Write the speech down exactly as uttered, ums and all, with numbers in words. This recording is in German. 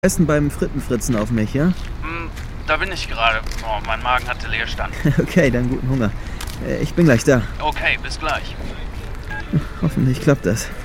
Essen beim Frittenfritzen auf mich, ja? Hm, da bin ich gerade. Oh, mein Magen hatte Leerstand. Okay, dann guten Hunger. Äh, Ich bin gleich da. Okay, bis gleich. Hoffentlich klappt das.